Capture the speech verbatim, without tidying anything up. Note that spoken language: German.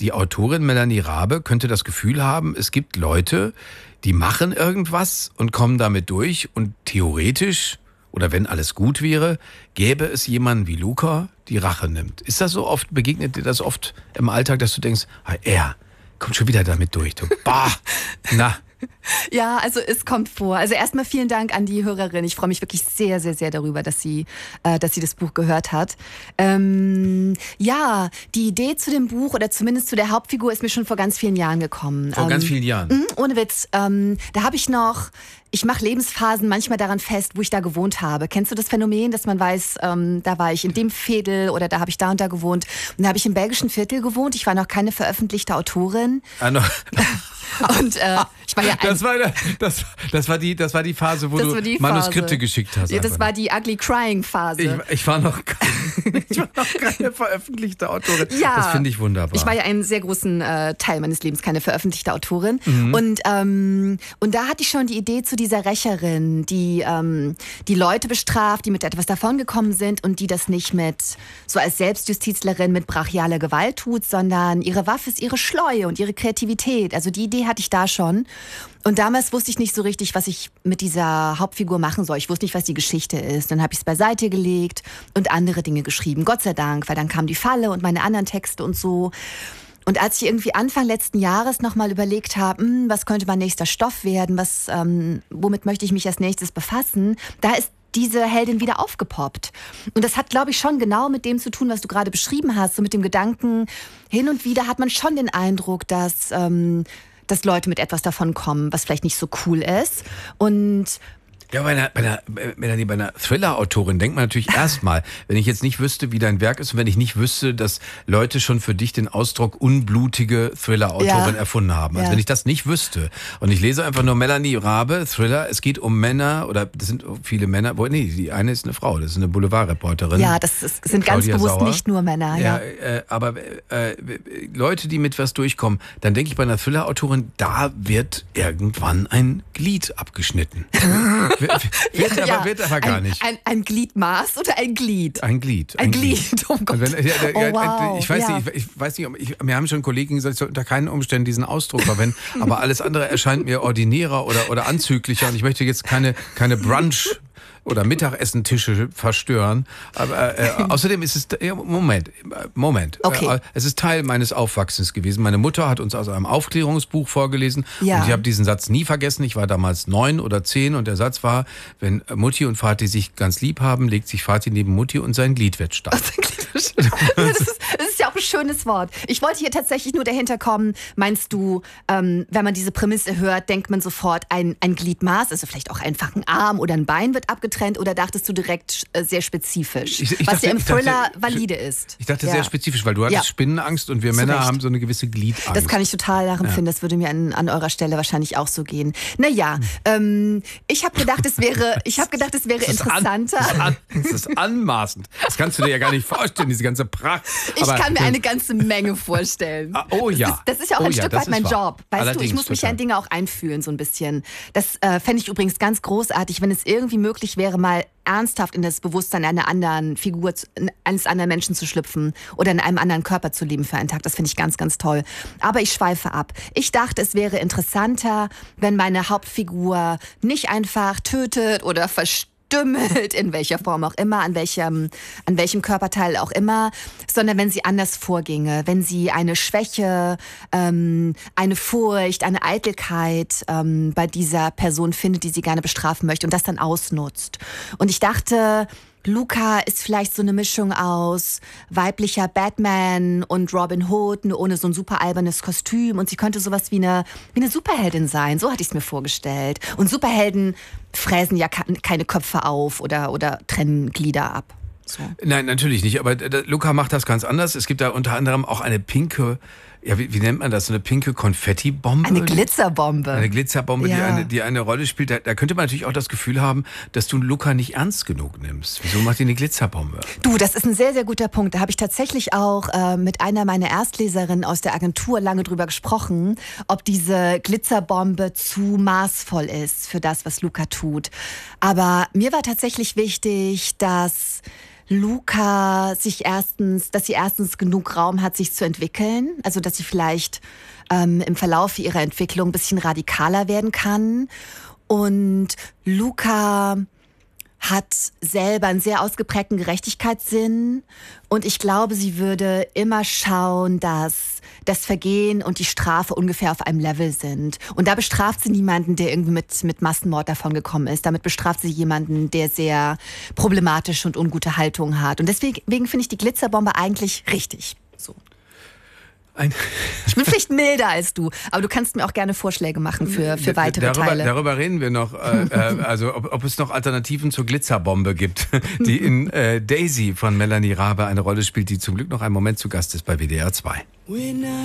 die Autorin Melanie Rabe könnte das Gefühl haben, es gibt Leute, die machen irgendwas und kommen damit durch und theoretisch, oder wenn alles gut wäre, gäbe es jemanden wie Luca, die Rache nimmt. Ist das so oft, begegnet dir das oft im Alltag, dass du denkst, ah, er kommt schon wieder damit durch. Du, bah, na. Ja, also es kommt vor. Also erstmal vielen Dank an die Hörerin. Ich freue mich wirklich sehr, sehr, sehr darüber, dass sie, äh, dass sie das Buch gehört hat. Ähm, ja, die Idee zu dem Buch oder zumindest zu der Hauptfigur ist mir schon vor ganz vielen Jahren gekommen. Vor ähm, ganz vielen Jahren? Mh, ohne Witz. Ähm, da habe ich noch... Ich mache Lebensphasen manchmal daran fest, wo ich da gewohnt habe. Kennst du das Phänomen, dass man weiß, ähm, da war ich in dem Veedel oder da habe ich da und da gewohnt. Und da habe ich im belgischen Viertel gewohnt. Ich war noch keine veröffentlichte Autorin. Ah, no. Und äh, ich war ja ein das, war, das, das, war die, das war die Phase, wo das du die Manuskripte Phase. geschickt hast. Ja, das war die Ugly Crying Phase. Ich, ich, war noch keine, ich war noch keine veröffentlichte Autorin. Ja, das finde ich wunderbar. Ich war ja einen sehr großen äh, Teil meines Lebens keine veröffentlichte Autorin. Mhm. Und, ähm, und da hatte ich schon die Idee zu dieser Rächerin, die ähm, die Leute bestraft, die mit etwas davongekommen sind und die das nicht mit so als Selbstjustizlerin mit brachialer Gewalt tut, sondern ihre Waffe ist ihre Schleue und ihre Kreativität. Also die Idee hatte ich da schon. Und damals wusste ich nicht so richtig, was ich mit dieser Hauptfigur machen soll. Ich wusste nicht, was die Geschichte ist. Dann habe ich es beiseite gelegt und andere Dinge geschrieben. Gott sei Dank, weil dann kam die Falle und meine anderen Texte und so. Und als ich irgendwie Anfang letzten Jahres nochmal überlegt habe, hm, was könnte mein nächster Stoff werden, was, ähm, womit möchte ich mich als nächstes befassen, da ist diese Heldin wieder aufgepoppt. Und das hat, glaube ich, schon genau mit dem zu tun, was du gerade beschrieben hast. So mit dem Gedanken, hin und wieder hat man schon den Eindruck, dass, ähm, dass Leute mit etwas davon kommen, was vielleicht nicht so cool ist. Und ja, bei einer, bei einer, Melanie, bei einer Thriller-Autorin denkt man natürlich erstmal, wenn ich jetzt nicht wüsste, wie dein Werk ist und wenn ich nicht wüsste, dass Leute schon für dich den Ausdruck unblutige Thriller-Autorin ja. erfunden haben. Also ja. wenn ich das nicht wüsste und ich lese einfach nur Melanie Rabe, Thriller, es geht um Männer oder das sind viele Männer, wo, nee, die eine ist eine Frau, das ist eine Boulevardreporterin. Ja, das ist, sind Claudia ganz bewusst Sauer. Nicht nur Männer. Ja, ja. Äh, aber äh, Leute, die mit was durchkommen, dann denke ich bei einer Thriller-Autorin, da wird irgendwann ein Glied abgeschnitten. Wird, wird, ja, aber, ja. wird aber gar ein, nicht. Ein, ein Gliedmaß oder ein Glied? Ein Glied. Ein, ein Glied. Glied, oh Gott. Wenn, ja, oh, wow. Ich weiß ja. nicht, ich, ich weiß nicht, ich, mir haben schon Kollegen gesagt, ich soll unter keinen Umständen diesen Ausdruck verwenden, aber alles andere erscheint mir ordinärer oder, oder anzüglicher und ich möchte jetzt keine, keine Brunch- oder Mittagessentische verstören. Aber äh, außerdem ist es, ja, Moment, Moment. Okay. Äh, es ist Teil meines Aufwachsens gewesen. Meine Mutter hat uns aus einem Aufklärungsbuch vorgelesen ja. und ich habe diesen Satz nie vergessen. Ich war damals neun oder zehn und der Satz war, wenn Mutti und Vati sich ganz lieb haben, legt sich Vati neben Mutti und sein Glied wird stark. Das ist, das ist ja auch ein schönes Wort. Ich wollte hier tatsächlich nur dahinter kommen, meinst du, ähm, wenn man diese Prämisse hört, denkt man sofort ein, ein Gliedmaß, also vielleicht auch einfach ein Arm oder ein Bein wird abgetrennt, oder dachtest du direkt äh, sehr spezifisch, ich, ich was dachte, ja im Thriller dachte, valide ist? Ich dachte ja. sehr spezifisch, weil du hattest ja. Spinnenangst und wir Zu Männer Recht. haben so eine gewisse Gliedangst. Das kann ich total nachempfinden, ja. das würde mir an, an eurer Stelle wahrscheinlich auch so gehen. Naja, ähm, ich habe gedacht, es wäre, ich habe gedacht, es wäre das interessanter. An, das, ist an, das ist anmaßend. Das kannst du dir ja gar nicht vorstellen, diese ganze Pracht. Ich Aber, kann mir eine ganze Menge vorstellen. Ah, oh ja. Das ist, das ist ja auch oh ein ja, Stück weit mein wahr. Job. Weißt Allerdings, du, ich muss mich total. ja in Dinge auch einfühlen, so ein bisschen. Das äh, fände ich übrigens ganz großartig, wenn es irgendwie möglich wäre, mal ernsthaft in das Bewusstsein einer anderen Figur, eines anderen Menschen zu schlüpfen oder in einem anderen Körper zu leben für einen Tag. Das finde ich ganz, ganz toll. Aber ich schweife ab. Ich dachte, es wäre interessanter, wenn meine Hauptfigur nicht einfach tötet oder verstört, in welcher Form auch immer, an welchem, an welchem Körperteil auch immer, sondern wenn sie anders vorginge, wenn sie eine Schwäche, ähm, eine Furcht, eine Eitelkeit ähm, bei dieser Person findet, die sie gerne bestrafen möchte und das dann ausnutzt. Und ich dachte, Luca ist vielleicht so eine Mischung aus weiblicher Batman und Robin Hood, nur ohne so ein super albernes Kostüm. Und sie könnte sowas wie eine, wie eine Superheldin sein. So hatte ich es mir vorgestellt. Und Superhelden fräsen ja keine Köpfe auf oder, oder trennen Glieder ab. So. Nein, natürlich nicht. Aber äh, Luca macht das ganz anders. Es gibt da unter anderem auch eine pinke, ja, wie, wie nennt man das? So eine pinke Konfettibombe? Eine Glitzerbombe. Eine Glitzerbombe, ja. die, eine, die eine Rolle spielt. Da, da könnte man natürlich auch das Gefühl haben, dass du Luca nicht ernst genug nimmst. Wieso macht die eine Glitzerbombe? Du, das ist ein sehr, sehr guter Punkt. Da habe ich tatsächlich auch äh, mit einer meiner Erstleserinnen aus der Agentur lange drüber gesprochen, ob diese Glitzerbombe zu maßvoll ist für das, was Luca tut. Aber mir war tatsächlich wichtig, dass Luca sich erstens, dass sie erstens genug Raum hat, sich zu entwickeln. Also dass sie vielleicht ähm, im Verlauf ihrer Entwicklung ein bisschen radikaler werden kann. Und Luca hat selber einen sehr ausgeprägten Gerechtigkeitssinn. Und ich glaube, sie würde immer schauen, dass das Vergehen und die Strafe ungefähr auf einem Level sind. Und da bestraft sie niemanden, der irgendwie mit, mit Massenmord davon gekommen ist. Damit bestraft sie jemanden, der sehr problematische und ungute Haltung hat. Und deswegen finde ich die Glitzerbombe eigentlich richtig. So. Ein Ich bin vielleicht milder als du, aber du kannst mir auch gerne Vorschläge machen für, für weitere darüber, Teile. Darüber reden wir noch, äh, äh, also ob, ob es noch Alternativen zur Glitzerbombe gibt, die in äh, Daisy von Melanie Rabe eine Rolle spielt, die zum Glück noch einen Moment zu Gast ist bei W D R zwei.